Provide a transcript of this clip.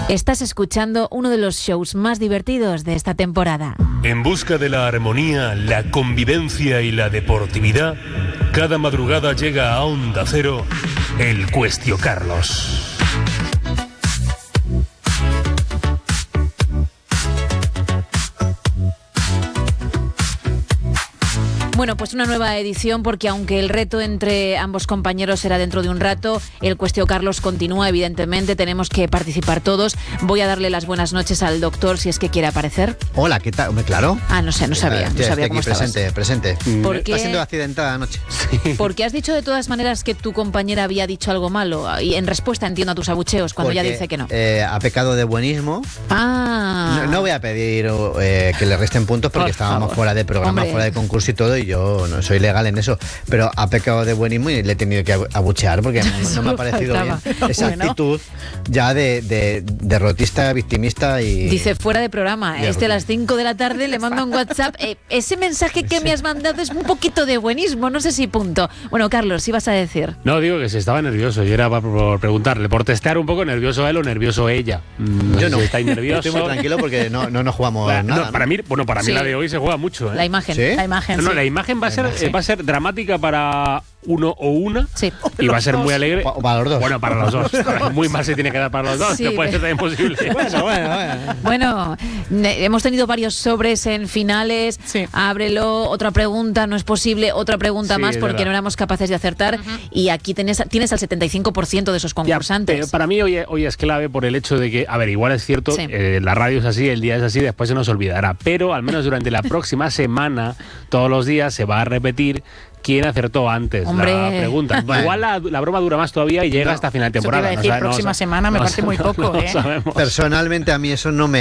Estás escuchando uno de los shows más divertidos de esta temporada. En busca de la armonía, la convivencia y la deportividad, cada madrugada llega a Onda Cero el Cuestio Carlos. Bueno, pues una nueva edición, porque aunque el reto entre ambos compañeros será dentro de un rato, el Cuestio Carlos continúa, evidentemente, tenemos que participar todos. Voy a darle las buenas noches al doctor, si es que quiere aparecer. Hola, ¿qué tal? Claro. Ah, no sé, no sabía cómo estabas. Presente. Está siendo accidentada anoche. Sí. Porque has dicho de todas maneras que tu compañera había dicho algo malo, y en respuesta entiendo a tus abucheos cuando ella dice que no. Ha pecado de buenismo. No voy a pedir que le resten puntos porque estábamos fuera de programa, fuera de concurso y todo, y yo no soy legal en eso, pero ha pecado de buenismo y le he tenido que abuchear porque no me ha parecido bien esa actitud ya de derrotista, victimista y... Dice fuera de programa, a las 5 de la tarde le mando un WhatsApp, ese mensaje que me has mandado es un poquito de buenismo, no sé si punto. Bueno, Carlos, ¿sí vas a decir? No, digo que se estaba nervioso y era por preguntarle, por testear un poco nervioso él o nervioso ella. Yo no. ¿Estáis nerviosos? Estoy muy tranquilo porque no nos jugamos nada. No, para mí sí. La de hoy se juega mucho. La imagen, ¿Sí? la imagen. No, la imagen va a ser dramática para uno o una, sí. Y va a ser muy alegre. O para los dos. Bueno, para los dos. Muy mal se tiene que dar para los dos, sí, no puede ser tan imposible. Bueno, hemos tenido varios sobres en finales. Sí. Ábrelo, otra pregunta, no es posible, otra pregunta más, porque no éramos capaces de acertar. Y aquí tienes al 75% de esos concursantes. Pero para mí hoy es clave por el hecho de que, a ver, igual es cierto, la radio es así, el día es así, después se nos olvidará. Pero al menos durante la próxima semana, todos los días se va a repetir quién acertó antes. Hombre. La pregunta. Bueno. Igual la broma dura más todavía y llega hasta final de temporada. Próxima semana me parece muy poco. Sabemos. Personalmente a mí eso no me